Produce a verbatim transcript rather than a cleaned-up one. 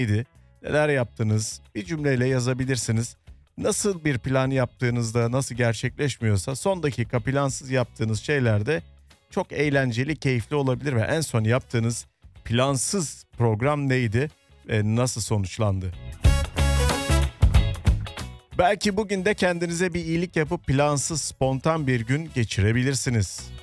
neydi? Neler yaptınız? Bir cümleyle yazabilirsiniz. Nasıl bir plan yaptığınızda nasıl gerçekleşmiyorsa son dakika plansız yaptığınız şeyler de çok eğlenceli, keyifli olabilir ve en son yaptığınız plansız program neydi ve nasıl sonuçlandı? Belki bugün de kendinize bir iyilik yapıp plansız, spontan bir gün geçirebilirsiniz.